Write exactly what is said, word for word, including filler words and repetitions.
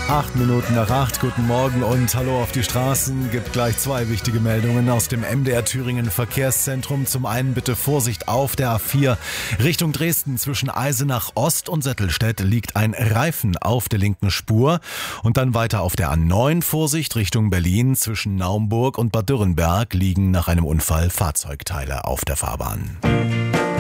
Acht Minuten nach acht, guten Morgen und hallo auf die Straßen. Gibt gleich zwei wichtige Meldungen aus dem M D R Thüringen Verkehrszentrum. Zum einen bitte Vorsicht auf der A vier Richtung Dresden. Zwischen Eisenach Ost und Settelstedt liegt ein Reifen auf der linken Spur. Und dann weiter auf der A neun Vorsicht Richtung Berlin. Zwischen Naumburg und Bad Dürrenberg liegen nach einem Unfall Fahrzeugteile auf der Fahrbahn.